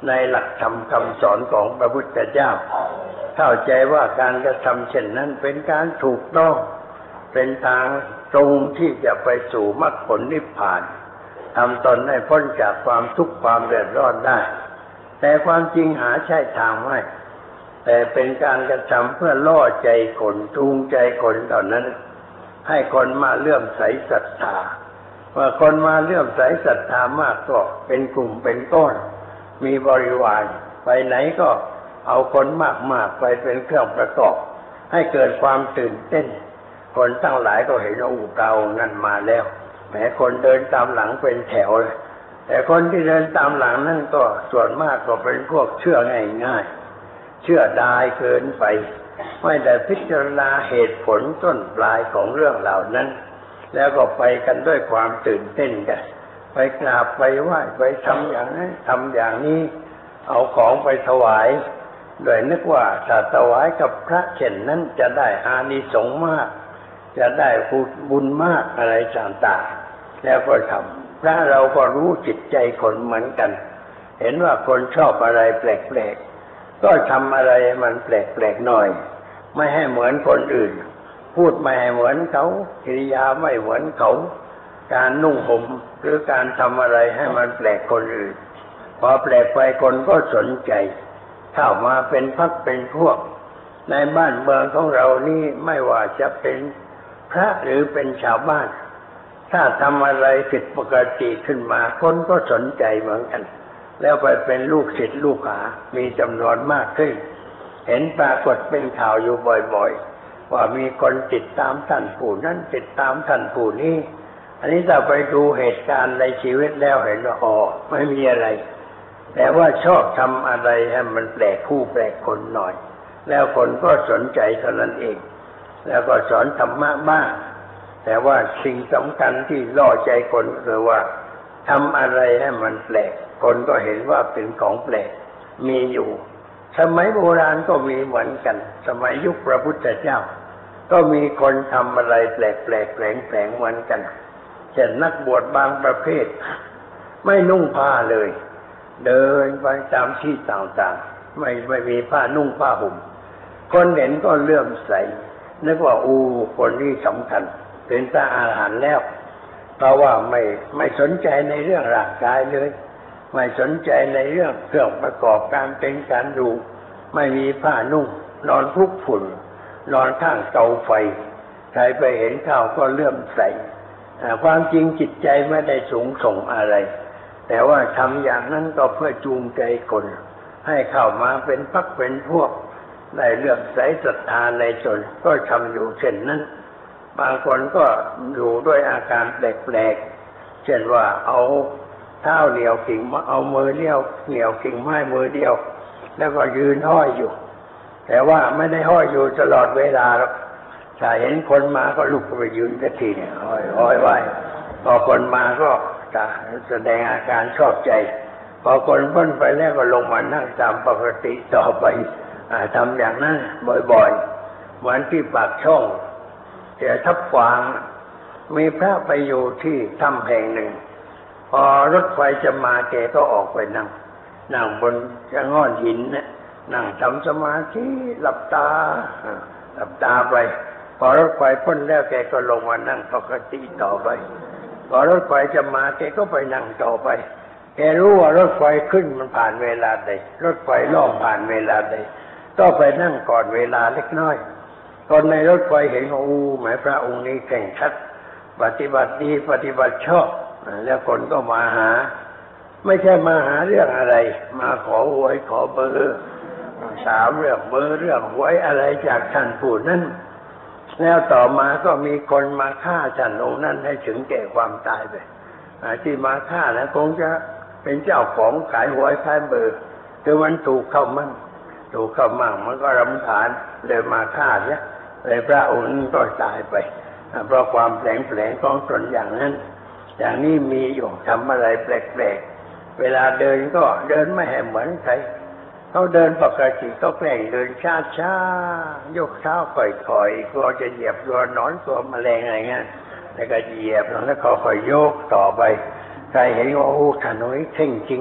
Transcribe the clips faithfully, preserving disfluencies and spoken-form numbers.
ในหลักธรรมคำสอนของพระพุทธเจ้าเข้าใจว่าการกระทำเช่นนั้นเป็นการถูกต้องเป็นทางตรงที่จะไปสู่มรรคผลนิพพานทำตนให้พ้นจากความทุกข์ความเดือดร้อนได้แต่ความจริงหาใช่ทางไม่แต่เป็นการกระทำเพื่อล่อใจคนจูงใจคนเหล่านั้นให้คนมาเลื่อมใสศรัทธาเมื่อคนมาเลื่อมใสศรัทธามากก็เป็นกลุ่มเป็นก้อนมีบริวารไปไหนก็เอาคนมากๆไปเป็นเครื่องประกอบให้เกิดความตื่นเต้นคนทั้งหลายก็เห็นว่าอู้เรานั่นมาแล้วแม้คนเดินตามหลังเป็นแถวเลยแต่คนที่เดินตามหลังนั่นก็ส่วนมากก็เป็นพวกเชื่อง่ายๆเชื่อได้เกินไปไม่ได้พิจารณาเหตุผลต้นปลายของเรื่องเหล่านั้นแล้วก็ไปกันด้วยความตื่นเต้นกันไปกราบไปไหว้ไปทำอย่างนั้นทำอย่างนี้เอาของไปถวายโดยนึกว่าถ้าถวายกับพระเช่นนั้นจะได้อานิสงส์มากจะได้บุญมากอะไรต่างๆแล้วก็ทำพระเราก็รู้จิตใจคนเหมือนกันเห็นว่าคนชอบอะไรแปลกๆก็ทำอะไรมันแปลกๆหน่อยไม่ให้เหมือนคนอื่นพูดไม่ให้เหมือนเขากิริยาไม่เหมือนเขาการนุ่งห่มหรือการทำอะไรให้มันแปลกคนอื่นพอแปลกไปคนก็สนใจเข้ามาเป็นพรรคเป็นพวกในบ้านเมืองของเรานี่ไม่ว่าจะเป็นพระหรือเป็นชาวบ้านถ้าทำอะไรผิดปกติขึ้นมาคนก็สนใจเหมือนกันแล้วไปเป็นลูกศิษย์ลูกหามีจำนวนมากขึ้นเห็นปรากฏเป็นข่าวอยู่บ่อยๆว่ามีคนติดตามท่านผู้นั้นติดตามท่านผู้นี้อันนี้ถ้าไปดูเหตุการณ์ในชีวิตแล้วเห็นว่าอ๋อไม่มีอะไรแต่ว่าชอบทำอะไรให้มันแปลกผู้แปลกคนหน่อยแล้วคนก็สนใจเท่านั้นเองแล้วก็สอนธรรมะบ้างแต่ว่าสิ่งสำคัญที่ล่อใจคนคือว่าทำอะไรให้มันแปลกคนก็เห็นว่าเป็นของแปลกมีอยู่สมัยโบราณก็มีเหมือนกันสมัยยุคพระพุทธเจ้าก็มีคนทำอะไรแปลกแปลกแปลงแปลงเหมือนกันเช่นนักบวชบางประเภทไม่นุ่งผ้าเลยเดินไปตามที่ต่างๆไม่ไม่มีผ้านุ่งผ้าห่มคนเห็นก็เลื่อมใสนึกว่าอู้คนนี้สำคัญเป็นพระอรหันต์แล้วเพราะว่าไม่ไม่สนใจในเรื่องร่างกายเลยไม่สนใจในเรื่องเครื่องประกอบการเป็นการดูไม่มีผ้านุ่งนอนคลุกฝุ่นนอนข้างเตาไฟใครไปเห็นเข้าก็เลื่อมใสความจริงจิตใจไม่ได้สูงส่งอะไรแต่ว่าทำอย่างนั้นก็เพื่อจูงใจคนให้เข้ามาเป็นพรรคเป็นพวกได้เลื่อมใสศรัทธาในตนก็ทำอยู่เช่นนั้นบางคนก็อยู่ด้วยอาการแปลกๆเช่นว่าเอาเท้าเหนี่ยวกิ่งเอามือเหนี่ยวเหนี่ยวกิ่งไม้มือเดียวแล้วก็ยืนห้อยอยู่แต่ว่าไม่ได้ห้อยอยู่ตลอดเวลาหรอกถ้าเห็นคนมาก็ลุกไปยืนสักทีเนี่ยห้อยห้อยไว้พอคนมาก็จะแสดงอาการชอบใจพอคนพ้นไปแล้วก็ลงมานั่งตามปกติต่อไปทำอย่างนั้นบ่อยๆเหมือนที่ปากช่องเดี๋ยวทับกวางมีพระไปอยู่ที่ถ้ำแห่งหนึ่งพอรถไฟจะมาแกก็ออกไปนั่งนั่งบนจะง่อนหินนะนั่งทำสมาธิหลับตาหลับตาไปพอรถไฟพ้นแล้วแกก็ลงมานั่งปกติต่อไปพอรถไฟจะมาแกก็ไปนั่งต่อไปแกรู้ว่ารถไฟขึ้นมันผ่านเวลาใดรถไฟล่องผ่านเวลาใดก็ไปนั่งก่อนเวลาเล็กน้อยคนในรถไฟเห็นว่าอู้หมายพระองค์นี้แข่งชัดปฏิบัติดีปฏิบัติชอบแล้วคนก็มาหาไม่ใช่มาหาเรื่องอะไรมาขอหวยขอเบอร์สามเรื่องเบอร์เรื่องหวยอะไรจากท่านผู้นั้นแล้วต่อมาก็มีคนมาฆ่าท่านองค์นั้นให้ถึงแก่ความตายไปที่มาฆ่านะคงจะเป็นเจ้าของขายหวยขายเบอร์คือมันถูกเข้ามั่งถูกเข้ามั่งมันก็รำคาญเลยมาฆ่าเนี่ยเลยพระองค์นั้นก็ตายไปเพราะความแผลงๆของตนอย่างนั้นอย่างนี้มีอยู่ทำอะไรแปลกๆเวลาเดินก็เดินไม่ให้เหมือนใครเขาเดินปกติเขาแกล้งเดินช้าๆยกเท้าค่อยๆกลัวจะเหยียบกลัวนอนกลัวแมลงอะไรเงี้ยแล้วก็เหยียบแล้วก็ค่อยๆยกต่อไปใครเห็นว่าโอ้ท่านนี้เท่งจริง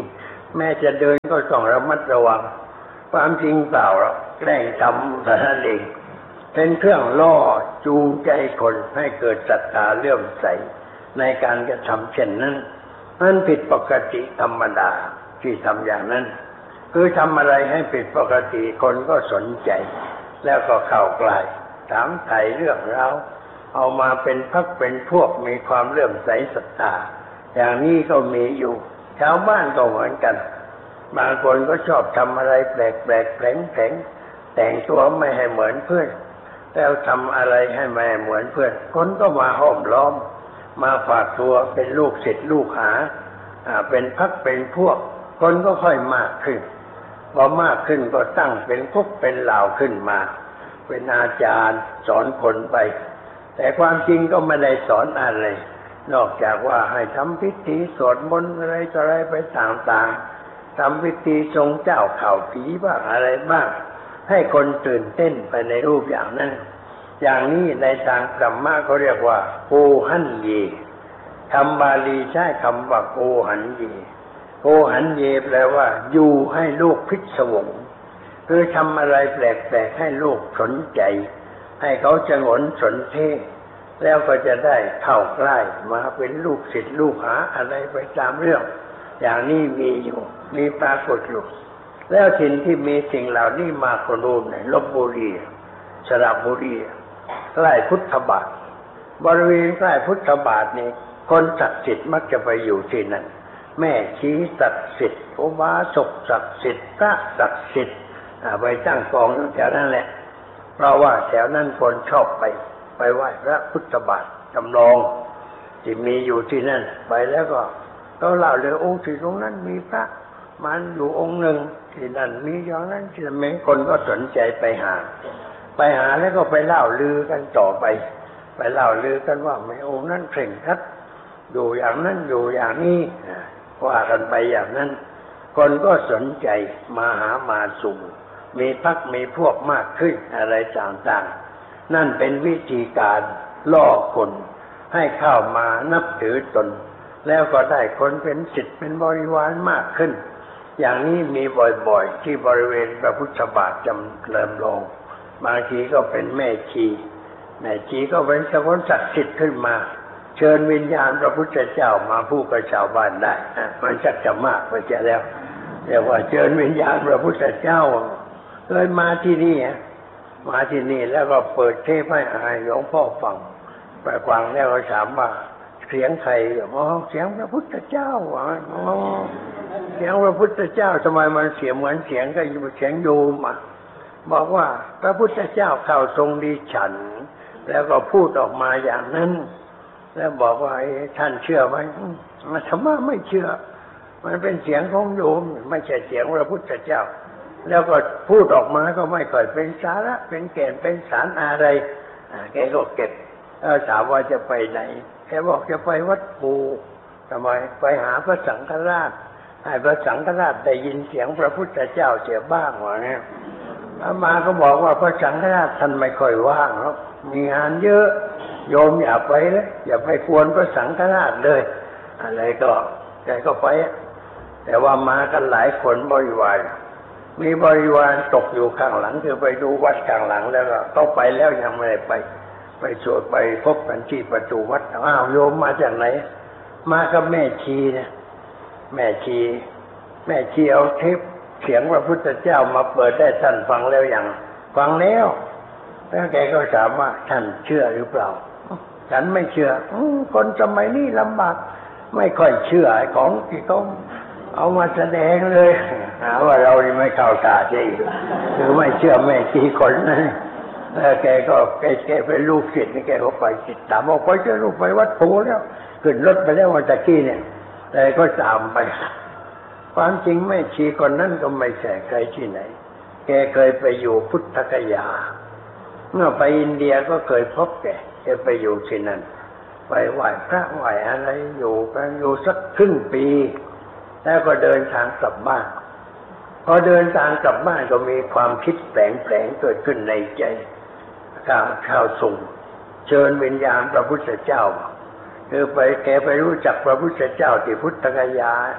แม้จะเดินก็ต้องระมัดระวังความจริงเปล่าหรอกแกล้งทำแต่นั่นเองเป็นเครื่องล่อจูงใจคนให้เกิดศรัทธาเลื่อมใสในการกระทำเช่นนั้นนั่นผิดปกติธรรมดาที่ทำอย่างนั้นคือทำอะไรให้ผิดปกติคนก็สนใจแล้วก็เข้าใกล้ถามไถ่เรื่องราวเอามาเป็นพักเป็นพวกมีความเลื่อมใสศรัทธาอย่างนี้ก็มีอยู่ชาวบ้านก็เหมือนกันบางคนก็ชอบทำอะไรแปลกแปลกแผลงแผลงแต่งตัวไม่ให้เหมือนเพื่อนแล้วทำอะไรให้ไม่เหมือนเพื่อนคนก็มาห้อมล้อมมาฝากตัวเป็นลูกศิษย์ลูกหาเป็นพักเป็นพวกคนก็ค่อยมากขึ้นพอมากขึ้นก็ตั้งเป็นพวกเป็นเหล่าขึ้นมาเป็นอาจารย์สอนคนไปแต่ความจริงก็ไม่ได้สอนอะไรนอกจากว่าให้ทำพิธีสวดมนต์อะไรต่ออะไรไปต่างๆทำพิธีทรงเจ้าข่าวผีบ้างอะไรบ้างให้คนตื่นเต้นไปในรูปอย่างนั้นอย่างนี้ในทางธรรมะเขาเรียกว่าโกหันเยคำบาลีใช้คำว่าโกหันเยโกหันเยแปลว่าอยู่ให้ลูกพิศวงคือทำอะไรแปลกๆให้ลูกสนใจให้เขาชงนสนเท่แล้วก็จะได้เข้าใกล้มาเป็นลูกศิษย์ลูกหาอะไรไปตามเรื่องอย่างนี้มีอยู่มีปรากฏอยู่แล้วถิ่นที่มีสิ่งเหล่านี้มาคนรู้ในลพบุรีสระบุรีใกล้พุทธบาทบริเวณใกล้พุทธบาทนี้คนศักดิ์สิทธิ์มักจะไปอยู่ที่นั่นแม่ชีศักดิ์สิทธิ์อุบาสกศักดิ์สิทธิ์พระศักดิ์สิทธิ์ไปตั้งกองอยู่แถวนั้นแหละเพราะว่าแถวนั้นคนชอบไปไปไหว้พระพุทธบาทจำลองที่มีอยู่ที่นั่นไปแล้วก็เขาเล่าเลยโอ้ที่ตรงนั้นมีพระมันอยู่องค์หนึ่งที่นั่นมีอย่างนั้นที่นั่นมีคนก็สนใจไปหาไปหาแล้วก็ไปเล่าลือกันต่อไปไปเล่าลือกันว่าไม่องค์นั้นเคร่งครัดอยู่อย่างนั้นอยู่อย่างนี้ว่ากันไปอย่างนั้นคนก็สนใจมาหามาสู่มีพักมีพวกมากขึ้นอะไรต่างๆนั่นเป็นวิธีการล่อคนให้เข้ามานับถือตนแล้วก็ได้คนเป็นศิษย์เป็นบริวารมากขึ้นอย่างนี้มีบ่อยๆที่บริเวณพระพุทธบาทจำเริญลงบางทีก็เป็นแม่ชีแม่ชีก็เป็นคนศักดิ์สิทธิ์ขึ้นมาเชิญวิญญาณพระพุทธเจ้ามาพูดกับชาวบ้านได้มันชักจะมากไปเสียแล้วเรียกว่าเชิญวิญญาณพระพุทธเจ้าเลยมาที่นี่มาที่นี่แล้วก็เปิดเทปให้อายหลวงพ่อฟังไปฟังแล้วก็ถามว่าเสียงใครอ๋อเสียงพระพุทธเจ้าอ๋อเสียงพระพุทธเจ้าทำไมมันเสียงเหมือนเสียงก็อยู่เสียงโยมอ่ะบอกว่าพระพุทธเจ้าเข้าทรงดิฉันแล้วก็พูดออกมาอย่างนั้นแล้วบอกว่าท่านเชื่อไหมมาธรรมะไม่เชื่อมันเป็นเสียงของโยมไม่ใช่เสียงพระพุทธเจ้าแล้วก็พูดออกมาก็ไม่ค่อยเป็นสาระเป็นแก่นเป็นสารอะไรแกก็เก็บแล้วถามว่าจะไปไหนแกบอกจะไปวัดปูทำไมไปหาพระสังฆราชให้พระสังฆราชได้ยินเสียงพระพุทธเจ้าเสียบ้างวะเนี่ยอามาก็บอกว่าพระสังฆราชท่านไม่ค่อยว่างหรอกมีงานเยอะโยมอย่าไปเลยอย่าไปกวนพระสังฆราชเลยอะไรก็แกก็ไปแต่ว่ามากันหลายคนบริวารมีบริวารตกอยู่ข้างหลังคือไปดูวัดข้างหลังแล้วก็ต้องไปแล้วยังไม่ได้ไปไปสวดไปพบกันที่ประตูวัดอ้าวโยมมาจากไหนมากับแม่ชีเนี่ยแม่ชีแม่ชีเอาเทปเสียงพระพุทธเจ้ามาเปิดได้ท่านฟังแล้วยังฟังแล้วแล้วแกก็ถามว่าท่านเชื่อหรือเปล่าฉันไม่เชื่อคนสมัยนี้ลำบากไม่ค่อยเชื่อของที่เขาเอามาแสดงเลยหาว่าเรานี่ไม่เข้าตาจริงคือไม่เชื่อแม่ชีคนนั้นแล้วแกก็แกแกเป็นลูกศิษย์นี่แกก็ไปติดตามบอกไปเจอลูกไปวัดโพแล้วขึ้นรถไปแล้ววันตะกี้เนี่ยแต่ก็ตามไปความจริงแม่ชีคนนั้นก็ไม่ใช่ใครที่ไหนแกเคยไปอยู่พุทธคยาเมื่อไปอินเดียก็เคยพบแกแกไปอยู่ที่นั่นไปไหว้พระไหว้อะไรอยู่กันอยู่สักครึ่งปีแล้วก็เดินทางกลับบ้านพอเดินทางกลับบ้านก็มีความคิดแปลงๆเกิดขึ้นในใจข้าวข้าวส่งเชิญวิญญาณพระพุทธเจ้าคือไปแกไปรู้จักพระพุทธเจ้าที่พุทธคยา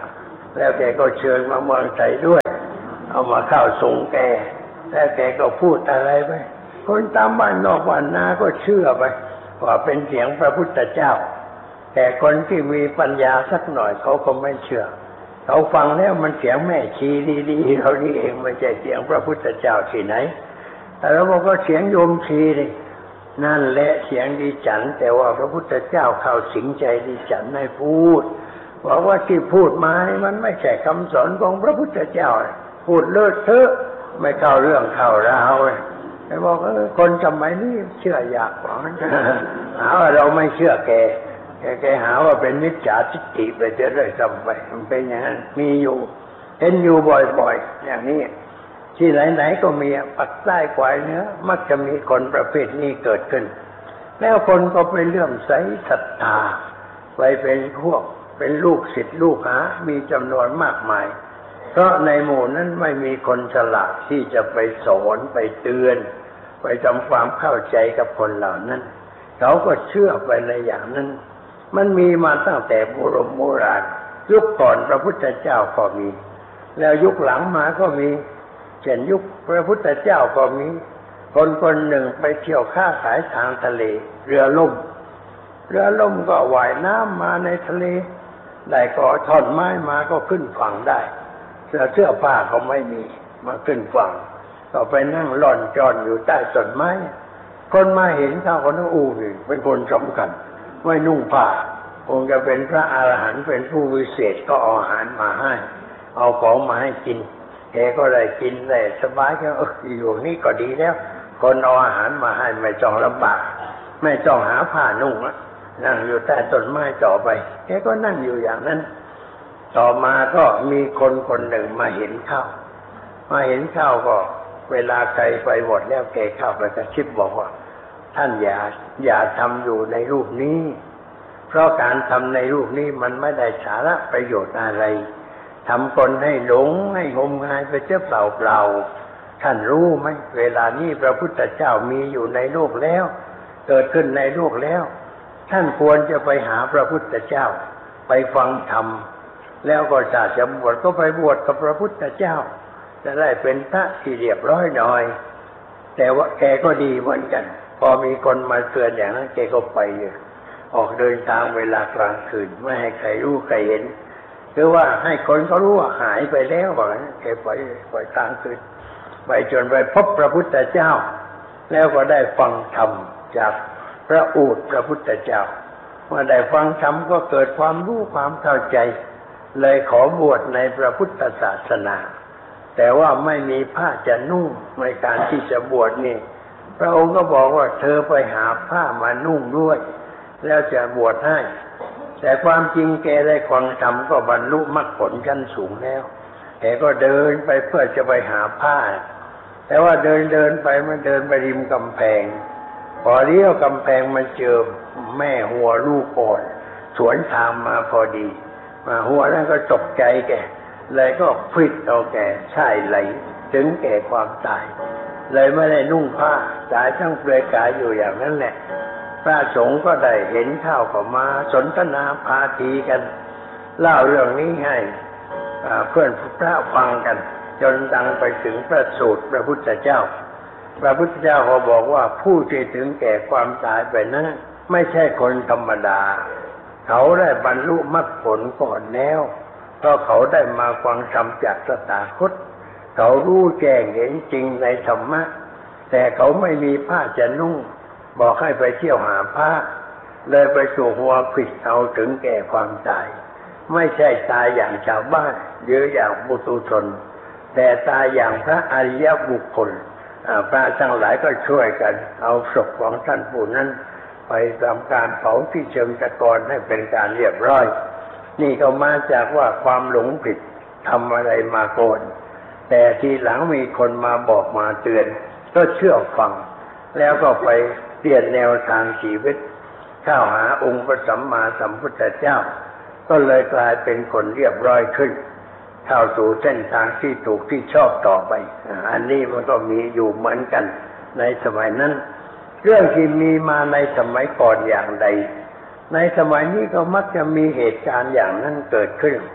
แล้วแกก็เชิญมาเมืองไทยด้วยเอามาเข้าทรงแกแล้วแกก็พูดอะไรไปคนตามบ้านนอกบ้านนาก็เชื่อไปว่าเป็นเสียงพระพุทธเจ้าแต่คนที่มีปัญญาสักหน่อยเขาก็ไม่เชื่อเขาฟังแล้วมันเสียงแม่ชีดีๆเขานี่เองไม่ใช่เสียงพระพุทธเจ้าที่ไหนแต่เราบอกว่าเสียงโยมชีนี่นั่นแหละเสียงดีจันแต่ว่าพระพุทธเจ้าเข้าสิงใจดีจันไม่พูดบอกว่าที่พูดมามันไม่ใช่คำสอนของพระพุทธเจ้าพูดเลอะเทอะไม่เข้าเรื่องเข้าราวไอ้บอกว่าคนสมัยนี้เชื่อยากกว่ามันหาว่าเราไม่เชื่อแกแกแกหาว่าเป็นมิจฉาทิฏฐิไปเรื่อยๆซ้ำไปมันเป็นอย่างนั้นมีอยู่เห็นอยู่บ่อยๆอย่างนี้ที่ไหนๆก็มีปักใต้ขวายเหนือมักจะมีคนประเภทนี้เกิดขึ้นแล้วคนก็ไปเลื่อมใสศรัทธาไปเป็นพวกเป็นลูกศิษย์ลูกหามีจำนวนมากมายเพราะในหมู่นั้นไม่มีคนฉลาดที่จะไปสอนไปเตือนไปทำความเข้าใจกับคนเหล่านั้นเขาก็เชื่อไปในอย่างนั้นมันมีมาตั้งแต่โบรมโบราณยุคก่อนพระพุทธเจ้าก็มีแล้วยุคหลังมาก็มีเช่นยุคพระพุทธเจ้าก็มีคนคนหนึ่งไปเที่ยวค้าขายทางทะเลเรือล่มเรือล่มก็ว่ายน้ำมาในทะเลได้ก็ท่อนไม้มาก็ขึ้นฝั่งได้เสื้อเสื้อผ้าก็ไม่มีมาขึ้นฝั่งก็ไปนั่งหล่อนจอนอยู่ใต้ต้นไม้คนมาเห็นเขาก็นึกอู้นี่เป็นคนสำคัญไม่นุ่งผ้าคงจะเป็นพระอรหันต์เป็นผู้วิเศษก็เอาอาหารมาให้เอาของมาให้กินแกก็ได้กินได้สบายแกเอออยู่นี่ก็ดีแล้วคนเอาอาหารมาให้ไม่ต้องลำบากไม่ต้องหาผ้านุ่งนั่งอยู่ใต้ต้นไม้ต่อไปแกก็นั่งอยู่อย่างนั้นต่อมาก็มีคนคนหนึ่งมาเห็นเข้ามาเห็นเข้าก็เวลาใครไปหมดแล้วแกเข้าไปกระซิบบอกว่าท่านอย่าอย่าทำอยู่ในรูปนี้เพราะการทำในรูปนี้มันไม่ได้สาระประโยชน์อะไรทำคนให้หลงให้งมงายไปเจ้าเปล่าเปล่าท่านรู้ไหมเวลานี้พระพุทธเจ้ามีอยู่ในโลกแล้วเกิดขึ้นในโลกแล้วท่านควรจะไปหาพระพุทธเจ้าไปฟังธรรมแล้วก็ถ้าจะบวชก็ไปบวชกับพระพุทธเจ้าจะได้เป็นพระที่เรียบร้อยหน่อยแต่ว่าแกก็ดีเหมือนกันพอมีคนมาเตือนอย่างนั้นแกก็ไปออกเดินทางเวลากลางคืนไม่ให้ใครรู้ใครเห็นคือว่าให้คนเขารู้ว่าหายไปแล้วบอกงั้นแกไปไปกลางคืนไปจนไปพบพระพุทธเจ้าแล้วก็ได้ฟังธรรมจากพระโอษฐ์พระพุทธเจ้าเมื่อได้ฟังธรรมก็เกิดความรู้ความเข้าใจเลยขอบวชในพระพุทธศาสนาแต่ว่าไม่มีผ้าจะนุ่งในการที่จะบวชนี่พระองค์ก็บอกว่าเธอไปหาผ้ามานุ่งด้วยแล้วจะบวชให้แต่ความจริงแกได้ฟังธรรมก็บรรลุมรรคผลชั้นสูงแล้วแกก็เดินไปเพื่อจะไปหาผ้าแต่ว่าเดินเดินไปมันเดินไปริมกำแพงพอเลี้ยวกำแพงมันเจอแม่หัวลูกอ่อนสวนทางมาพอดีมาหัวนั้นก็ตกใจแกเลยก็พลิกเอาแกใช่ไหลถึงแก่ความตายเลยไม่ได้นุ่งผ้าตายทั้งเปลือยกายอยู่อย่างนั้นแหละพระสงฆ์ก็ได้เห็นเข้าก็มาสนทนาพาทีกันเล่าเรื่องนี้ให้เพื่อนพระฟังกันจนดังไปถึงพระสูตรพระพุทธเจ้าพระพุทธเจ้าเขาบอกว่าผู้ที่ถึงแก่ความตายไปนั้นไม่ใช่คนธรรมดาเขาได้บรรลุมรรคผลก่อนแล้วเพราะเขาได้มาฟังธรรมจากตถาคตเขารู้แจ้งเห็นจริงในธรรมะแต่เขาไม่มีผ้าจะนุ่งบอกให้ไปเที่ยวหาผ้าเลยไปสู่หัวขวิดเอาถึงแก่ความตายไม่ใช่ตายอย่างชาวบ้านหรืออย่างปุถุชนแต่ตายอย่างพระอริยบุคคลพระทั้งหลายก็ช่วยกันเอาศพของท่านผู้นั้นไปทำการเผาที่เชิงตะกอนให้เป็นการเรียบร้อยนี่ก็มาจากว่าความหลงผิดทำอะไรมาก่อนแต่ทีหลังมีคนมาบอกมาเตือนก็เชื่อฟังแล้วก็ไปเปลี่ยนแนวทางชีวิตเข้าหาองค์พระสัมมาสัมพุทธเจ้าก็เลยกลายเป็นคนเรียบร้อยขึ้นเข้าสู่เส้นทางที่ถูกที่ชอบต่อไปอันนี้มันก็มีอยู่เหมือนกันในสมัยนั้นเรื่องที่มีมาในสมัยก่อนอย่างใดในสมัยนี้ก็มักจะมีเหตุการณ์อย่างนั้นเกิดขึ้น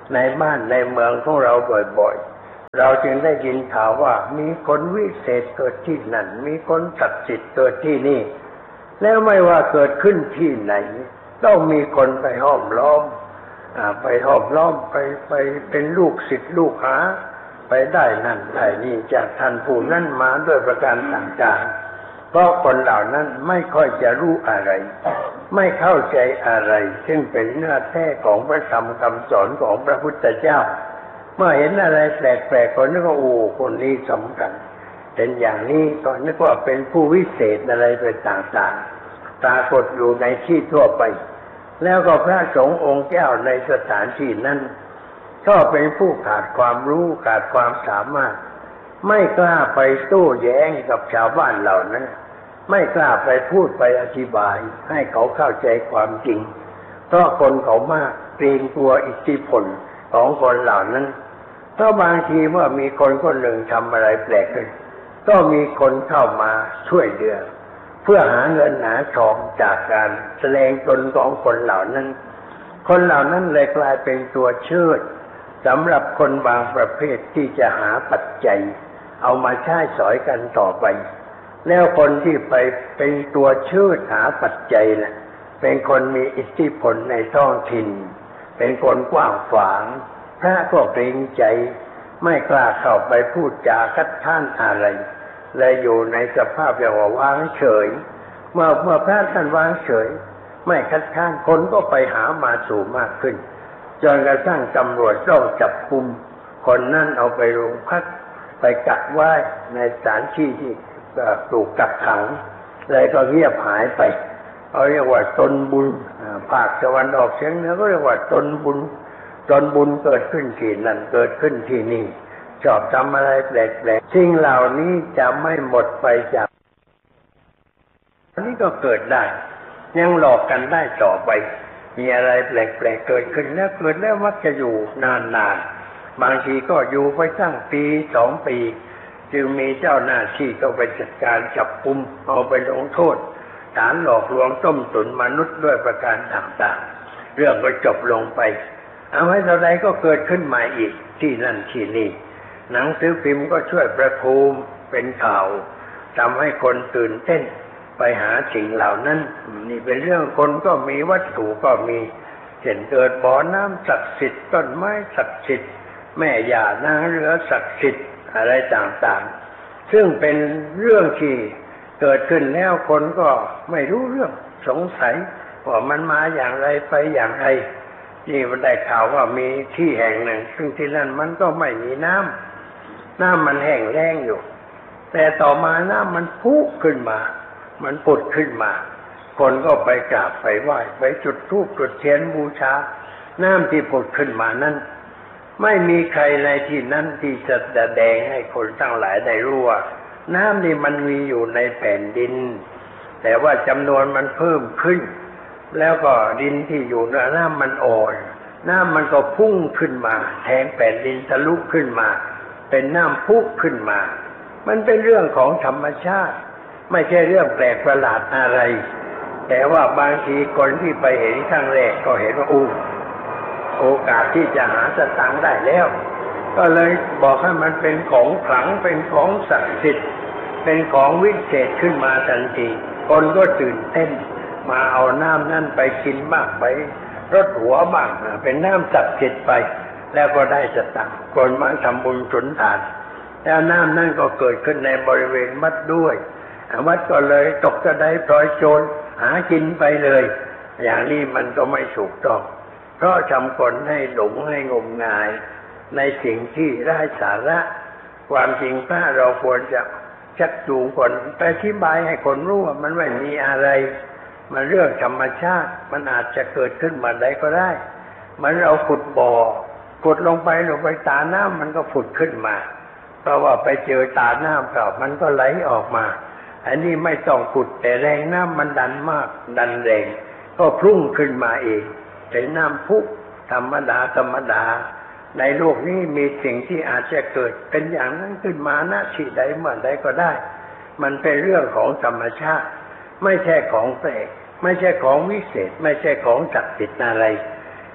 ในบ้านในเมืองของเราบ่อยๆเราจึงได้ยินข่าวว่ามีคนวิเศษเกิดที่นั่นมีคนศักดิ์สิทธิ์เกิดที่นี่แล้วไม่ว่าเกิดขึ้นที่ไหนต้องมีคนไปห้อมล้อมไปห้อมล้อมไปไปเป็นลูกศิษย์ลูกหาไปได้นั่นได้นี่จากท่านผู้นั้นมาด้วยประการต่างๆเพราะคนเหล่านั้นไม่ค่อยจะรู้อะไรไม่เข้าใจอะไรซึ่งเป็นเนื้อแท้ของพระธรรมคำสอนของพระพุทธเจ้าเมื่อเห็นอะไรแปลกๆก็นึกว่าโอ้คนนี้สำคัญเป็นอย่างนี้ก็นึกว่าเป็นผู้วิเศษอะไรไปต่างๆปรากฏอยู่ในที่ทั่วไปแล้วก็พระสงฆ์องค์เจ้าในสถานที่นั้นก็เป็นผู้ขาดความรู้ขาดความสามารถไม่กล้าไปโต้แย้งกับชาวบ้านเหล่านั้นไม่กล้าไปพูดไปอธิบายให้เขาเข้าใจความจริงเพราะคนเขามากเกรงกลัวอิทธิพลของคนเหล่านั้นเพราะบางทีเมื่อมีคนคนหนึ่งทำอะไรแปลกขึ้นก็มีคนเข้ามาช่วยเหลือเพื่อหาเงินหาทองจากการแสดงตนของคนเหล่านั้นคนเหล่านั้นเลยกลายเป็นตัวเชิดสำหรับคนบางประเภทที่จะหาปัจจัยเอามาใช้สอยกันต่อไปแล้วคนที่ไปเป็นตัวเชิดหาปัจจัยน่ะเป็นคนมีอิทธิพลในท้องถิ่นเป็นคนกว้างขวางพระก็เกรงใจไม่กล้าเข้าไปพูดจาคัดค้านอะไรเลยอยู่ในสภาพอย่างว่าวางเฉยเมื่อเมื่อพระท่านวางเฉยไม่คัดค้านคนก็ไปหามาสู่มากขึ้นจนกระทั่งตำรวจต้องจับกุมคนนั่นเอาไปโรงพักไปกักไว้ในสถานที่ที่ถูกกักขังเลยก็เงียบหายไปเขาเรียกว่าตนบุญภาคตะวันออกเฉียงเหนือก็เรียกว่าตนบุญตนบุญเกิดขึ้นที่นั่นเกิดขึ้นที่นี่ชอบทำอะไรแปลกๆสิ่งเหล่านี้จะไม่หมดไปจากอันนี้ก็เกิดได้ยังหลอกกันได้ต่อไปมีอะไรแปลกๆเกิดขึ้นแล้วเกิดแล้วมักจะอยู่นานๆบางทีก็อยู่ไปตั้งปีสองปีจึงมีเจ้าหน้าที่ก็ไปจัดการจับกุมเอาไปลงโทษฐานหลอกลวงต้มตุ๋นมนุษย์ด้วยประการต่างๆเรื่องก็จบลงไปเอาไว้เท่าไรก็เกิดขึ้นมาอีกที่นั่นที่นี่หนังสือพิมพ์ก็ช่วยประโคมเป็นข่าวทำให้คนตื่นเต้นไปหาสิ่งเหล่านั้นนี่เป็นเรื่องคนก็มีวัตถุก็มีเช่นเกิดบ่อน้ำศักดิ์สิทธิ์ต้นไม้ศักดิ์สิทธิ์แม่ย่านางเรือศักดิ์สิทธิ์อะไรต่างๆซึ่งเป็นเรื่องที่เกิดขึ้นแล้วคนก็ไม่รู้เรื่องสงสัยว่ามันมาอย่างไรไปอย่างไรนี่มันได้ข่าวว่ามีที่แห่งหนึ่งซึ่งที่นั่นมันก็ไม่มีน้ำน้ำมันแห้งแล้งอยู่แต่ต่อมาน้ำมันพุขึ้นมามันผุดขึ้นมาคนก็ไปกราบไปไหว้ไปจุดธูปจุดเทียนบูชาน้ำที่ผุดขึ้นมานั้นไม่มีใครในที่นั้นที่จะแสดงให้คนทั้งหลายได้รู้ว่าน้ำนี่มันมีอยู่ในแผ่นดินแต่ว่าจำนวนมันเพิ่มขึ้นแล้วก็ดินที่อยู่ในน้ำมันอ่อนน้ำมันก็พุ่งขึ้นมาแทงแผ่นดินทะลุขึ้นมาเป็นน้ำพุขึ้นมามันเป็นเรื่องของธรรมชาติไม่ใช่เรื่องแปลกประหลาดอะไรแต่ว่าบางทีคนที่ไปเห็นครั้งแรกก็เห็นว่าอู้โอกาสที่จะหาสตางค์ได้แล้วก็เลยบอกให้มันเป็นของขลังเป็นของศักดิ์สิทธิ์เป็นของวิเศษขึ้นมาทันทีคนก็ตื่นเต้นมาเอาน้ำนั่นไปกินบ้างไปรดหัวบ้างเป็นน้ำศักดิ์สิทธิ์ไปแล้วก็ได้สตางค์คนมาทำบุญสุนทานแล้วน้ำนั่นก็เกิดขึ้นในบริเวณวัดด้วยวัดก็เลยตกกระไดพลอยโจรหากินไปเลยอย่างนี้มันก็ไม่ถูกต้องเพราะทำคนให้หลงให้งมงายในสิ่งที่ไร้สาระความจริงพระเราควรจะชักจูงคนไปอธิบายให้คนรู้ว่ามันไม่มีอะไรมันเรื่องธรรมชาติมันอาจจะเกิดขึ้นมาได้ก็ได้มันเราขุดบ่อขุดลงไปลงไปตาน้ำมันก็ผุดขึ้นมาเพราะว่าไปเจอตาน้ำเปล่ามันก็ไหลออกมาอันนี้ไม่ต้องขุดแต่แรงน้ำมันดันมากดันแรงก็พุ่งขึ้นมาเองเป็นน้ำพุธรรมดาธรรมดาในโลกนี้มีสิ่งที่อาจจะเกิดเป็นอย่างนั้นขึ้นมาณที่ใดเมื่อใดก็ได้มันเป็นเรื่องของธรรมชาติไม่ใช่ของแปลกไม่ใช่ของวิเศษไม่ใช่ของศักดิ์สิทธิ์อะไร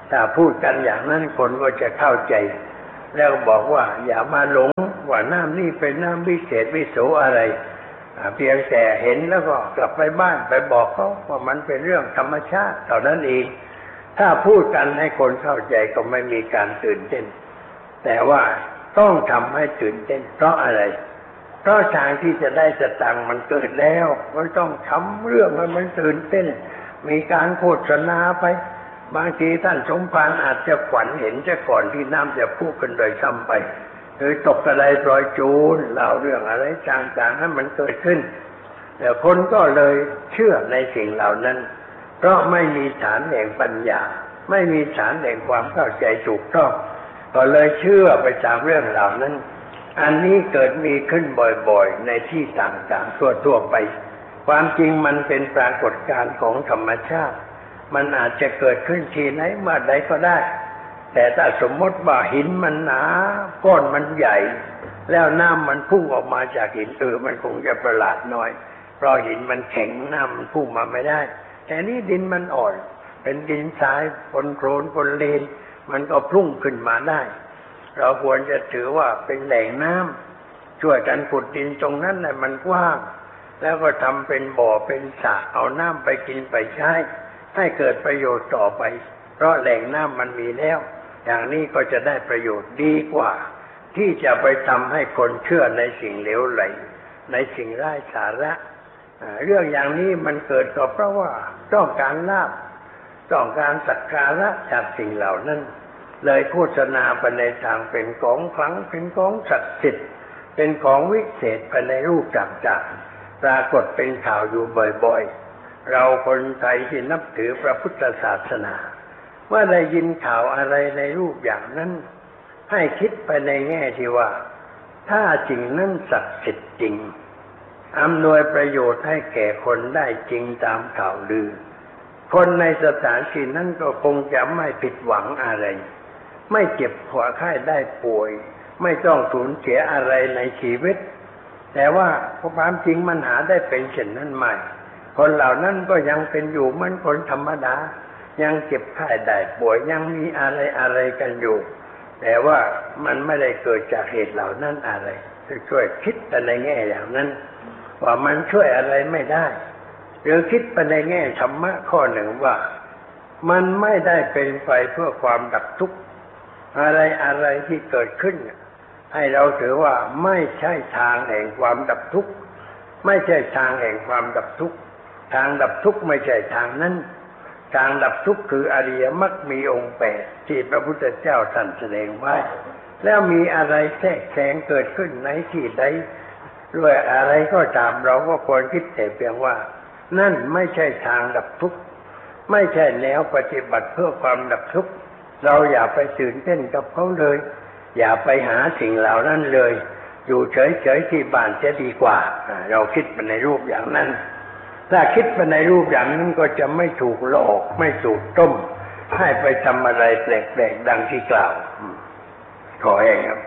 ถ้าพูดกันอย่างนั้นคนก็จะเข้าใจแล้วบอกว่าอย่ามาหลงว่าน้ำนี่เป็นน้ำวิเศษวิโสอะไรเพียงแต่เห็นแล้วก็กลับไปบ้านไปบอกเขาว่ามันเป็นเรื่องธรรมชาติเท่านั้นเองถ้าพูดกันให้คนเข้าใจก็ไม่มีการตื่นเต้นแต่ว่าต้องทำให้ตื่นเต้นเพราะอะไรเพราะทางที่จะได้สตังค์มันเกิดแล้วก็ต้องทำเรื่องให้มันตื่นเต้นมีการโฆษณาไปบางทีท่านสมภารอาจจะฝันเห็นจะก่อนที่น้ำจะพูดกันโดยซ้ำไปหรือตกกระไดปลอยจูนเล่าเรื่องอะไรต่างๆให้มันเกิดขึ้นแต่คนก็เลยเชื่อในสิ่งเหล่านั้นเพราะไม่มีฐานแห่งปัญญาไม่มีฐานแห่งความเข้าใจถูกต้องก็เลยเชื่อไปตามเรื่องเหล่านั้นอันนี้เกิดมีขึ้นบ่อยๆในที่ต่างๆทั่วๆไปความจริงมันเป็นปรากฏการณ์ของธรรมชาติมันอาจจะเกิดขึ้นที่ไหนเมื่อใดก็ได้แต่ถ้าสมมติว่าหินมันหนาก้อนมันใหญ่แล้วน้ำมันพุ่งออกมาจากหินเออมันคงจะประหลาดหน่อยเพราะหินมันแข็งน้ำมันพุ่งมาไม่ได้แต่นี่ดินมันอ่อนเป็นดินทรายปนโคลนปนเลนมันก็พุ่งขึ้นมาได้เราควรจะถือว่าเป็นแหล่งน้ำช่วยกันขุดดินตรงนั้นน่ะมันกว้างแล้วก็ทำเป็นบ่อเป็นสระเอาน้ำไปกินไปใช้ให้เกิดประโยชน์ต่อไปเพราะแหล่งน้ำมันมีแล้วอย่างนี้ก็จะได้ประโยชน์ดีกว่าที่จะไปทำให้คนเชื่อในสิ่งเหลวไหลในสิ่งไร้สาระเรื่องอย่างนี้มันเกิดก็เพราะว่าต้องการลาภต้องการสักการะจากสิ่งเหล่านั้นเลยโฆษณาไปในทางเป็นของขลังเป็นของศักดิ์สิทธิ์เป็นของวิเศษไปในรูปต่างๆปรากฏเป็นข่าวอยู่บ่อยๆเราคนไทยที่นับถือพระพุทธศาสนาเมื่อได้ยินข่าวอะไรในรูปอย่างนั้นให้คิดไปในแง่ที่ว่าถ้าจริงนั้นศักดิ์สิทธิ์จริงอำนวยประโยชน์ให้แก่คนได้จริงตามข่าวลือคนในสถานที่นั้นก็คงจะไม่ผิดหวังอะไรไม่เจ็บหัวไข้ได้ป่วยไม่ต้องสูญเสียอะไรในชีวิตแต่ว่าความจริงมันหาได้เป็นเช่นนั้นไม่คนเหล่านั้นก็ยังเป็นอยู่เหมือนคนธรรมดายังเจ็บไข้ได้ป่วยยังมีอะไรอะไรกันอยู่แต่ว่ามันไม่ได้เกิดจากเหตุเหล่านั้นอะไรช่วยคิดไปในแง่อย่างนั้นว่ามันช่วยอะไรไม่ได้หรือคิดไปในแง่ธรรมะข้อหนึ่งว่ามันไม่ได้เป็นไปเพื่อความดับทุกข์อะไรอะไรที่เกิดขึ้นให้เราถือว่าไม่ใช่ทางแห่งความดับทุกข์ไม่ใช่ทางแห่งความดับทุกข์ทางดับทุกข์ไม่ใช่ทางนั้นทางดับทุกข์คืออริยมรรคมีองค์แปดที่พระพุทธเจ้าท่านแสดงไว้แล้วมีอะไรแทรกแซงเกิดขึ้นในที่ใดด้วยอะไรก็ตามเราก็ควรคิดแต่เพียงว่านั่นไม่ใช่ทางดับทุกข์ไม่ใช่แนวปฏิบัติเพื่อความดับทุกข์เราอย่าไปตื่นเต้นกับเขาเลยอย่าไปหาสิ่งเหล่านั้นเลยอยู่เฉยๆที่บ้านจะดีกว่าเราคิดไปในรูปอย่างนั้นถ้าคิดไปในรูปอย่างนั้นก็จะไม่ถูกหลอกไม่ถูกต้มให้ไปทำอะไรแปลกๆดังที่กล่าวขอเองครับ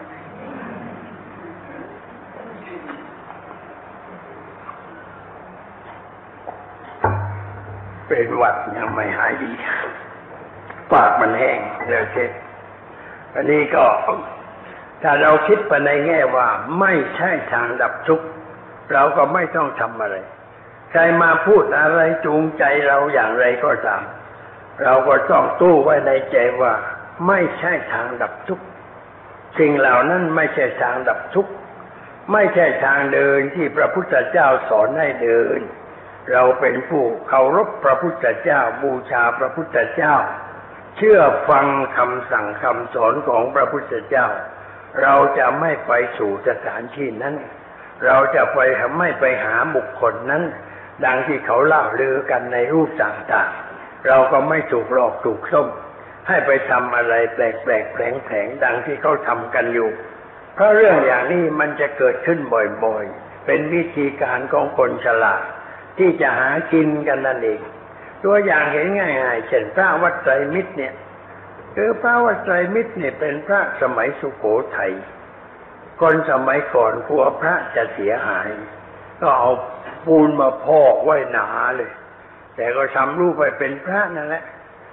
เป็นหวัดยังไม่หายดีปากมันแห้งเลยเช็ดอันนี้ก็ถ้าเราคิดไปในแง่ว่าไม่ใช่ทางดับทุกข์เราก็ไม่ต้องทำอะไรใครมาพูดอะไรจูงใจเราอย่างไรก็ตามเราก็ต้องตู้ไว้ในใจว่าไม่ใช่ทางดับทุกข์สิ่งเหล่านั้นไม่ใช่ทางดับทุกข์ไม่ใช่ทางเดินที่พระพุทธเจ้าสอนให้เดินเราเป็นผู้เคารพพระพุทธเจ้าบูชาพระพุทธเจ้าเชื่อฟังคำสั่งคำสอนของพระพุทธเจ้าเราจะไม่ไปสู่สถานที่นั้นเราจะไปไม่ไปหาบุคคลนั้นดังที่เขาเล่าลือกันในรูปต่างๆเราก็ไม่ถูกหลอกถูกส้มให้ไปทำอะไรแปลกๆแผลงๆดังที่เขาทำกันอยู่เพราะเรื่องอย่างนี้มันจะเกิดขึ้นบ่อยๆเป็นวิธีการของคนฉลาดที่จะหากินกันนั่นเองตัวอย่างเห็นง่ายๆเช่นพระวัดไตรมิตรเนี่ยคือพระวัดไตรมิตรเนี่ยเป็นพระสมัยสุโขทัยคนสมัยก่อนกลัวพระจะเสียหายก็เอาปูนมาพอกไว้หนาเลยแต่ก็ทำรูปไปเป็นพระนั่นแหละ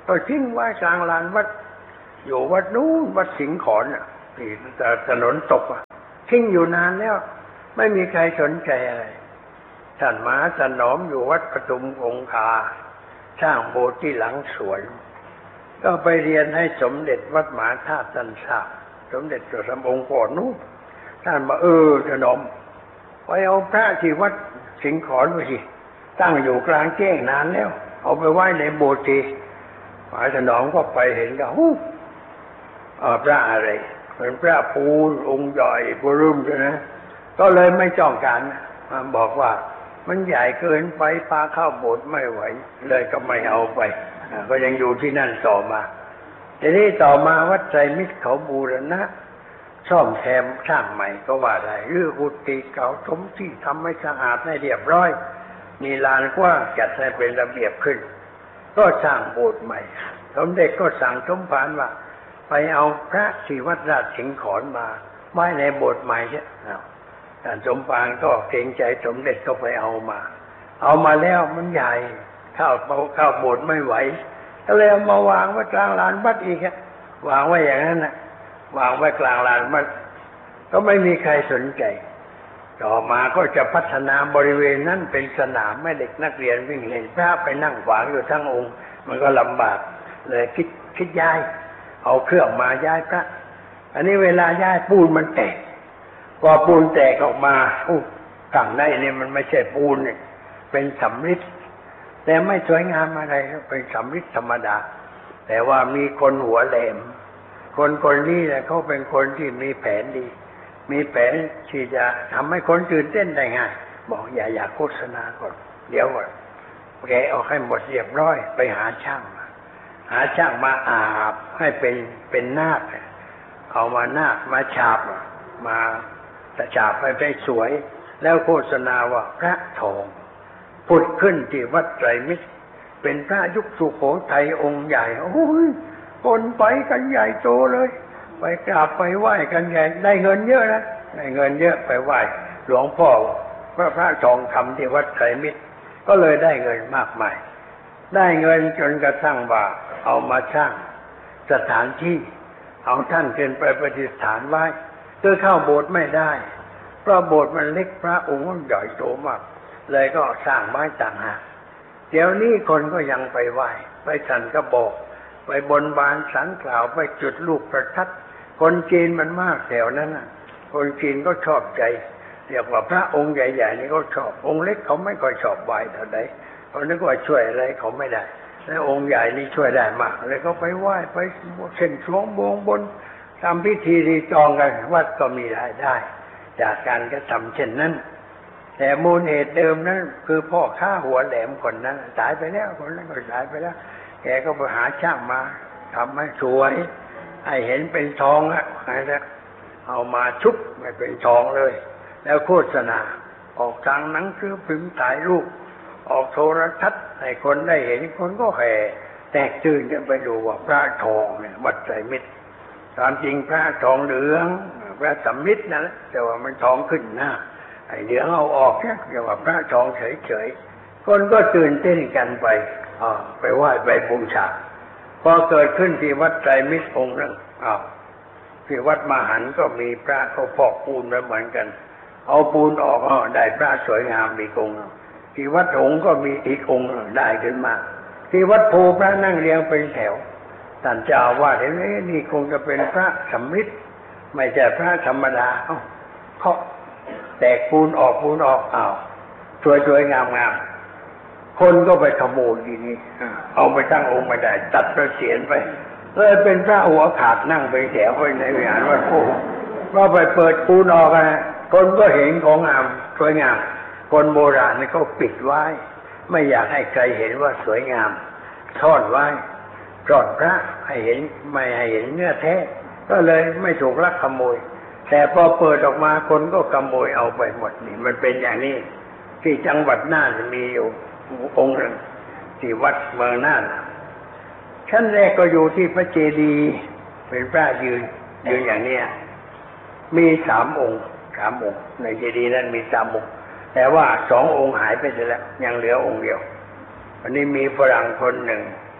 ก็ทิ้งไว้กลางลานวัดอยู่วัดนู้นวัดสิงห์ขอนอ่ะที่ถนนตกอ่ะทิ้งอยู่นานแล้วไม่มีใครสนใจอะไรท่านมหาถนอมอยู่วัดปทุมคงคาสร้างโบสถ์ที่หลังสวนก็ไปเรียนให้สมเด็จวัดมหาธาตุท่านทราบสมเด็จพระสัมมาสัมพุทธองค์ก่อนนู้นท่านมาเออถนอมไปเอาพระที่วัดสิงห์ขอนไปสิตั้งอยู่กลางแจ้งนานแล้วเอาไปไว้ในโบสถ์ทีมหาถนอมก็ไปเห็นก็ฮู้พระอะไรเป็นพระปูนองค์ใหญ่บรุมนะก็เลยไม่จ้องกันบอกว่ามันใหญ่เกินไปพาเข้าโบสถ์ไม่ไหวเลยก็ไม่เอาไปก็ยังอยู่ที่นั่นต่อมาทีนี้ต่อมาวัดไตรมิตรเขาบูรณะซ่อมแซมสร้างใหม่ก็ว่าได้รื้อกุฏิเก่าถมที่ทำให้สะอาดให้เรียบร้อยมีลานกว้างจัดให้เป็นระเบียบขึ้นก็สร้างโบสถ์ใหม่สมเด็จก็สั่งสมภารว่าไปเอาพระที่วัดราชสิงห์ขอนมาไว้ในโบสถ์ใหม่ใช่ท่านสมภารก็เกรงใจสมเด็จก็ไปเอามาเอามาแล้วมันใหญ่เข้าเข้าโบสถ์ไม่ไหวก็เลยเอามาวางไว้กลางลานวัดอีกครับวางไว้อย่างนั้นนะวางไว้กลางลานวัดก็ไม่มีใครสนใจต่อมาก็จะพัฒนาบริเวณนั้นเป็นสนามให้เด็กนักเรียนวิ่งเล่นพระไปนั่งขวางอยู่ทั้งองค์มันก็ลำบากเลยคิดคิดย้ายเอาเครื่องมาย้ายพระอันนี้เวลาย้ายปูนมันแตกพอปูนแตกออกมาอู้ข้างในนี่มันไม่ใช่ปูนนี่เป็นสำริดแต่ไม่สวยงามอะไรเป็นสำริดธรรมดาแต่ว่ามีคนหัวแหลมคนคนนี้แหละเขาเป็นคนที่มีแผนดีมีแผนที่จะทำให้คนตื่นเต้นได้ง่ายบอกอย่าอย่าโฆษณาก่อนเดี๋ยวก่อนแกเอาให้หมดเรียบร้อยไปหาช่างมาหาช่างมาอาบให้เป็นเป็นนาคเอามานาคมาฉาบมาแต่ฉาบให้ได้สวยแล้วโฆษณาว่าพระทองผุดขึ้นที่วัดไตรมิตรเป็นพระยุคสุโขทัยองค์ใหญ่โอ้ยคนไปกันใหญ่โตเลยไปกราบไปไหว้กันใหญ่ได้เงินเยอะนะได้เงินเยอะไปไหว้หลวงพ่อพระพระทองคำที่วัดไตรมิตรก็เลยได้เงินมากมายได้เงินจนกระทั่งว่าเอามาสร้างสถานที่เอาท่านขึ้นไปประดิษฐานไว้คือเข้าโบสถ์ไม่ได้เพราะโบสถ์มันเล็กพระองค์มันใหญ่โตมากเลยก็สร้างไม้ต่างหากเดี๋ยวนี้คนก็ยังไปไหว้ไปสั่นกระบอกไปบนบานสังกล่าวไปจุดลูกประทัดคนจีนมันมากแถวนั้นน่ะคนจีนก็ชอบใจเรียกว่าพระองค์ใหญ่ๆนี่เขาชอบองค์เล็กเขาไม่ค่อยชอบไหว้เท่าใดเขานึกว่าช่วยอะไรเขาไม่ได้แล้วองค์ใหญ่นี่ช่วยได้มากเลยเขาไปไหว้ไปเส้นสวงบวงบนทำพิธีรีตองกันวัดก็มีรายได้จากการกระทำเช่นนั้นแต่มูลเหตุเดิมนั้นคือพ่อค้าหัวแหลมคนนั้นตายไปแล้วคนนั้นก็ตายไปแล้วแกก็ไปหาช่างมาทำให้สวยให้เห็นเป็นทองอะนะเอามาชุบไม่เป็นทองเลยแล้วโฆษณาออกทางหนังสือพิมพ์ถ่ายรูปออกโทรทัศน์ให้คนได้เห็นคนก็แห่แตกตื่นกันไปดูว่าพระทองเนี่ยวัดไตรมิตรตามจริงพระทองเหลืองพระสำริดนั่นแหละแต่ว่ามันทองขึ้นหน้าไอ้เหลืองเอาออกแค่เรียกว่าพระทองเฉยๆคนก็ตื่นเต้นกันไปอ่าไปไหว้ไปบูชาพอเกิดขึ้นที่วัดไตรมิตรองค์นึงอ้าวที่วัดมหันต์ก็มีพระเขาพอกปูนไว้เหมือนกันเอาปูนออกอ๋อได้พระสวยงามอีกองค์ที่วัดหงส์ก็มีอีกองค์ได้ขึ้นมาที่วัดโพพระนั่งเรียงเป็นแถวท่านเจ้าว่าเห็นไหมนี่คงจะเป็นพระสำริดไม่ใช่พระธรรมดาเอ้าเพราะแตกปูนออกปูนออกอ้าวสวยๆงามๆคนก็ไปขโมยทีนี้เอาไปตั้งองค์ไม่ได้ตัดประเสียนไปเลยเป็นพระหัวขาดนั่งไปแถวไปในวิหารวัดโพก็ไปเปิดปูนออกนะคนก็เห็นของงามสวยงามคนโบราณนี่เขาปิดไว้ไม่อยากให้ใครเห็นว่าสวยงามซ่อนไว้ซ่อนพระให้เห็นไม่ให้เห็นเนื้อแท้ก็เลยไม่ถูกลักขโมยแต่พอเปิดออกมาคนก็ขโมยเอาไปหมดนี่มันเป็นอย่างนี้ที่จังหวัดน่านมีอยู่องค์หนึ่งที่วัดเมืองน่านชั้นแรกก็อยู่ที่พระเจดีย์เป็นพระยืนยืนอย่างนี้มีสามองค์สามองค์ในเจดีย์นั้นมีสามองค์แต่ว่าสององค์หายไปแล้วยังเหลือองค์เดียววันนี้มีฝรั่งคนหนึ่ง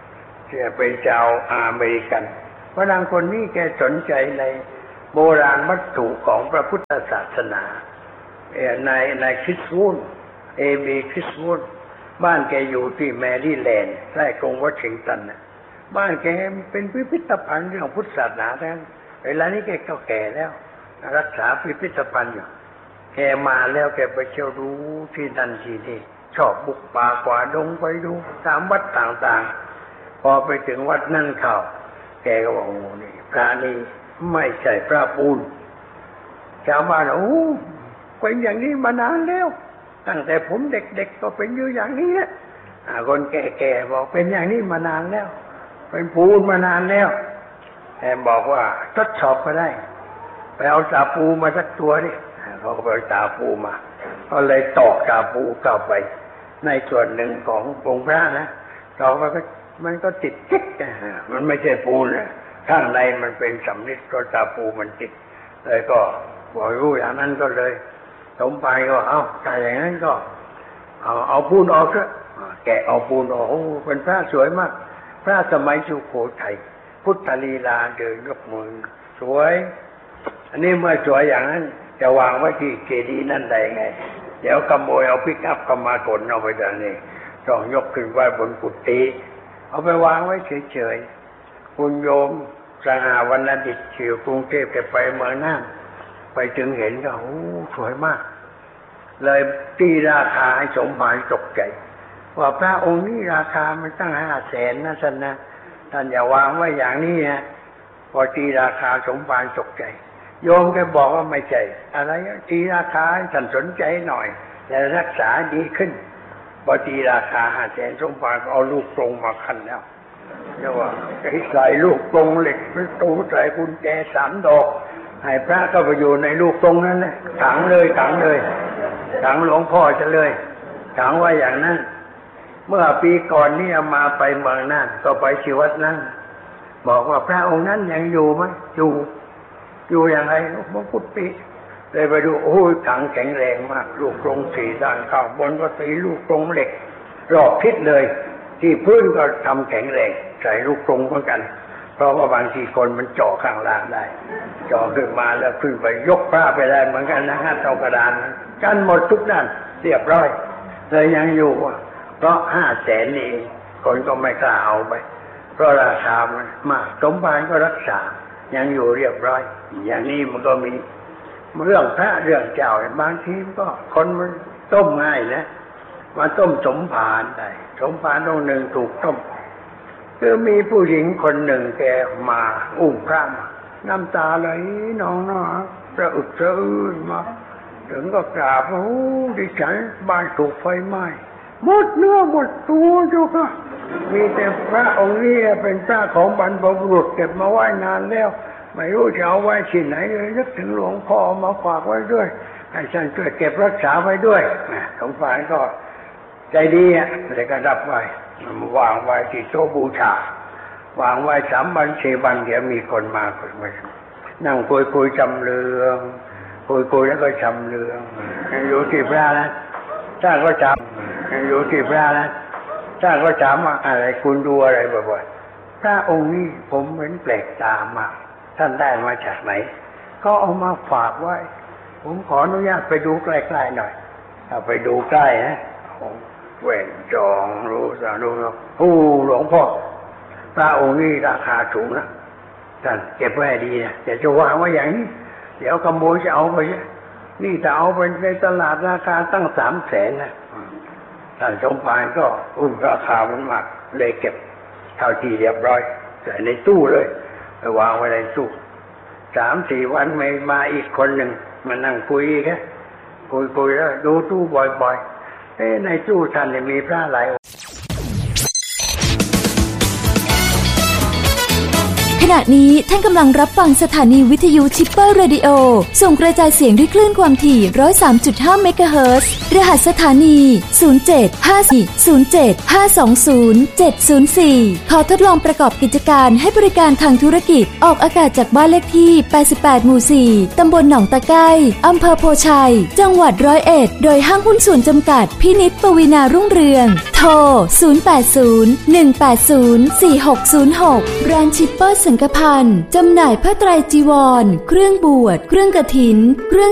จะเป็นชาวอเมริกันฝรั่งคนนี้แกสนใจในโบราณวัตถุของพระพุทธศาสนาในในคริสวูนเอบีคริสวูนบ้านแกอยู่ที่แมรี่แลนด์ใกล้กรุงวอชิงตันนะบ้านแกเป็นพิพิธภัณฑ์เรื่องพุทธศาสนาทั้งเวลานี้แกก็แก่แล้วรักษาพิพิธภัณฑ์อยู่แกมาแล้วแกไปเที่ยวดูที่นั่นที่นี่ชอบบุกป่ากว่าดงไปดูตามวัดต่างๆพอไปถึงวัดนั่นเข้าแกก็บอกโอ้นี่พระนี่ไม่ใช่พระปูนชาวบ้านโอ้เป็นอย่างนี้มานานแล้วตั้งแต่ผมเด็กๆก็เป็นอยู่อย่างนี้แหละคนแก่ๆบอกเป็นอย่างนี้มานานแล้วเป็นปูนมานานแล้วแกบอกว่าทดสอบก็ได้ไปเอาตาปูมาสักตัวดิเขาก็ไปเอาตาปูมาก็เลยตอกตาปูเข้าไปในส่วนหนึ่งขององค์พระนะเราก็มันก็ติดจิ๊กมันไม่ใช่ปูนนะข้างในมันเป็นสำริดก็ตาปูมันติดเลยก็บอกรู้อย่างนั้นก็เลยสมภารก็เอาถ้าอย่างนั้นก็เอาเอาปูนออกเถอะแกะเอาปูนออกเป็นพระสวยมากพระสมัยสุโขทัยพุทธลีลาเดินยกมือสวยอันนี้เมื่อสวยอย่างนั้นจะวางไว้ที่เจดีย์นั่นได้ไงเดี๋ยวขโมยเอาปิกอัพเข้ามาขนเอาไปดังนี้ต้องยกขึ้นไว้บนกุฏิเอาไปวางไว้เฉยๆคุณโยมสหวรรณดิษฐ์อยู่กรุงเทพไปไปเมืองน่านไปถึงเห็นก็โอ้สวยมากเลยตีราคาให้สมภารตกใจว่าพระองค์นี้ราคามันตั้งห้าแสนนะท่านนะท่านอย่าวางไว้อย่างนี้นะพอตีราคาสมภารตกใจโยมแกบอกว่าไม่ใช่อะไรตีราคาให้ท่านสนใจหน่อยและรักษาดีขึ้นพอตีราคาห้าแสนสมภารก็เอาลูกกรงมาคันแล้วเรียกว่าใส่ลูกกรงเหล็กประตูใส่กุญแจสามดอกให้พระก็ไปอยู่ในลูกกรงนั้นนะขังเลยขังเลยขังหลวงพ่อจะเลยขังไว้อย่างนั้นเมื่อปีก่อนนี่มาไปเมืองน่านก็ไปที่วัดนั้นบอกว่าพระองค์นั้นยังอยู่ไหมอยู่อยู่อย่างไรมงกุฎปีเลยไปดูโอ้ยขังแข็งแรงมากลูกกรงสี่ด้านข้างบนก็ตีลูกกรงเหล็กรอบทิศเลยที่พื้นก็ทำแข็งแรงใส่ลูกกรงเหมือนกันเพราะว่าบางทีคนมันเจาะข้างล่างได้เจาะขึ้นมาแล้วขึ้นไปยกพระไปได้เหมือนกันนะฮะเท่ากระดานกันหมดทุกด้านเรียบร้อยเลยยังอยู่เพราะห้าแสนนี่คนก็ไม่กล้าเอาไปเพราะราคามันมากสมภารก็รักษายังอยู่เรียบร้อยอย่างนี้มันก็มีเรื่องพระเรื่องเจ้าบางทีก็คนมันต้มง่ายนะมาต้มสมภารได้สมภารองค์หนึ่งถูกต้มคือมีผู้หญิงคนหนึ่งแกมาอุ้มพระมาน้ำตาไหลน้องน้อระอึกระอื้นมาถึงก็กราบว่าโอ้ดิฉันบ้านถูกไฟไหม้หมดเนื้อหมดตัวอยู่ค่ะมีแต่พระองค์นี้เป็นพระของบรรพบุรุษเก็บมาไว้นานแล้วไม่รู้จะเอาไว้ที่ไหนเลยนึกถึงหลวงพ่อมาฝากไว้ด้วยให้ท่านช่วยเก็บรักษาไว้ด้วยสมภารก็ใจดีอ่ะเลยก็รับไว้วางไว้ที่โต๊ะบูชาวางไว้สามวันสี่วันเดี๋ยวมีคนมาคนมานั่งคุยคุยจำเรืองคุยคุยแล้วก็จำเรืองอยู่ที่พระนะถ้าก็จำอยู่ที่พระนะถ้าก็จำว่าอะไรคุณดูอะไรบ่อยๆพระองค์นี้ผมเห็นแปลกตามากท่านได้มาจากไหนก็เอามาฝากไว้ผมขออนุญาตไปดูใกล้ๆหน่อยถ้าไปดูใกล้นะแหวนจองรู้สารู้โอ้หลวงพ่อพระองค์นี้ราคาสูงนะท่านเก็บไว้ดีนะอย่าจะวางไว้อย่างนี้เดี๋ยวขโมยจะเอาไปนี่จะเอาไปในตลาดราคาตั้งสามแสนนะท่านสมภารก็อุ้มราคามันมากเลยเก็บเท่าที่เรียบร้อยใส่ในตู้เลยไปวางไว้ในตู้สามสี่วันไม่มาอีกคนหนึ่งมานั่งคุยแค่คุยคุยแล้วดูตู้บ่อยๆเอ้ในตู้ท่านมีพระหลายขณะนี้ท่านกำลังรับฟังสถานีวิทยุชิปเปอร์เรดิโอส่งกระจายเสียงด้วยคลื่นความถี่ หนึ่งร้อยสามจุดห้า เมกะเฮิรตซ์รหัสสถานี ศูนย์ เจ็ด ห้า สี่ ศูนย์ เจ็ด ห้า สอง ศูนย์ เจ็ด ศูนย์ สี่ ขอทดลองประกอบกิจการให้บริการทางธุรกิจออกอากาศจากบ้านเลขที่ แปดสิบแปด หมู่ สี่ ตำบลหนองตะไคร้อำเภอโพชัยจังหวัดร้อยเอ็ดโดยห้างหุ้นส่วนจำกัดพินิจปวีณารุ่งเรืองโทร ศูนย์ แปด ศูนย์ หนึ่ง แปด ศูนย์ สี่ หก ศูนย์ หก ร้านชิปเปอร์สังฆพันธ์จำหน่ายผ้าไตรจีวรเครื่องบวชเครื่องกฐินเครื่อง